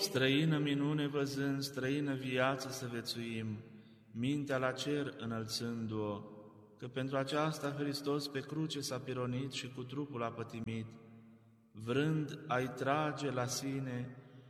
Străină minune văzând, străină viață să vețuim, mintea la cer înălțându-o, că pentru aceasta Hristos pe cruce s-a pironit și cu trupul a pătimit, vrând a-i trage la sine